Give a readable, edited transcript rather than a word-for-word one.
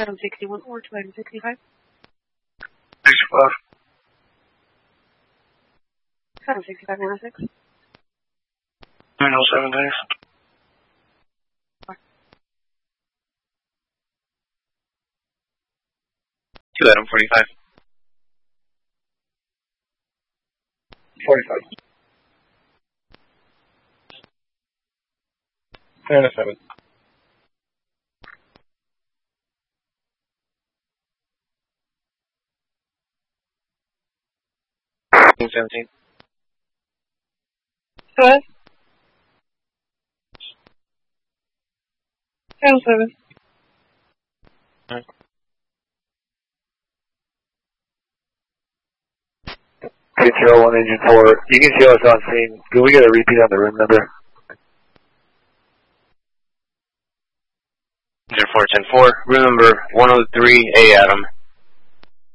Item 61 or to item 65. 65. Item 65, 906. 907 days. To item 45. 45. 907. 17. Go ahead. 907. KTL 1 Engine 4. You can show us on scene. Can we get a repeat on the room number? 0410-4, room number 103A, Adam.